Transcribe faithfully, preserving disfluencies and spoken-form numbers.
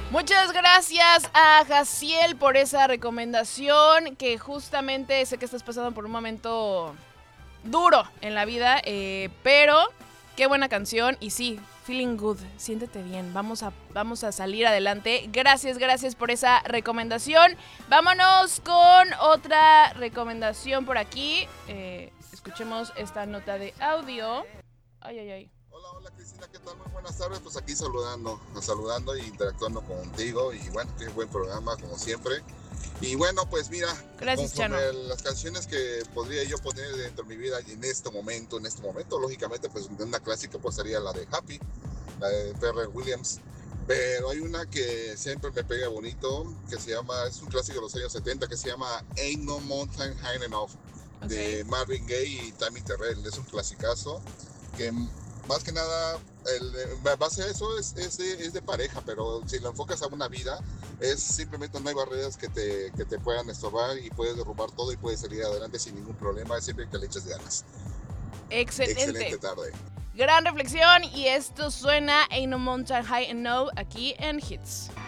Muchas gracias a Jaciel por esa recomendación, que justamente sé que estás pasando por un momento duro en la vida, eh, pero qué buena canción. Y sí, feeling good, siéntete bien, vamos a, vamos a salir adelante. Gracias, gracias por esa recomendación. Vámonos con otra recomendación por aquí. Eh, escuchemos esta nota de audio. Ay, ay, ay. Hola, hola Cristina, ¿qué tal? Muy buenas tardes, pues aquí saludando, saludando e interactuando contigo y bueno, qué buen programa como siempre. Y bueno, pues mira, Gracias, Chano. conforme las canciones que podría yo poner dentro de mi vida y en este momento, en este momento, lógicamente pues una clásica pues sería la de Happy, la de Pharrell Williams. Pero hay una que siempre me pega bonito, que se llama, es un clásico de los años setenta, que se llama Ain't No Mountain High Enough, okay, de Marvin Gaye y Tammy Terrell. Es un clasicazo que más que nada, el, base a eso es, es, de, es de pareja, pero si lo enfocas a una vida, es simplemente no hay barreras que te, que te puedan estorbar y puedes derrumbar todo y puedes salir adelante sin ningún problema, siempre que le eches ganas. Excelente. Excelente tarde. Gran reflexión, y esto suena Ain't No Mountain High Enough aquí en Hits.